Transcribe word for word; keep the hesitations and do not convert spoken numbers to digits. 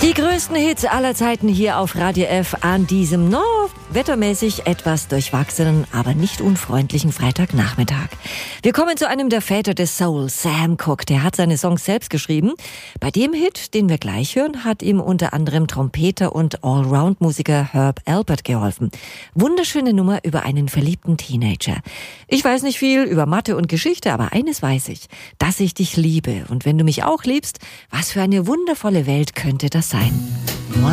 Die größten Hits aller Zeiten hier auf Radio F an diesem, no, wettermäßig etwas durchwachsenen, aber nicht unfreundlichen Freitagnachmittag. Wir kommen zu einem der Väter des Soul, Sam Cooke. Der hat seine Songs selbst geschrieben. Bei dem Hit, den wir gleich hören, hat ihm unter anderem Trompeter und Allround-Musiker Herb Alpert geholfen. Wunderschöne Nummer über einen verliebten Teenager. Ich weiß nicht viel über Mathe und Geschichte, aber eines weiß ich, dass ich dich liebe. Und wenn du mich auch liebst, was für eine wundervolle Welt könnte das sein?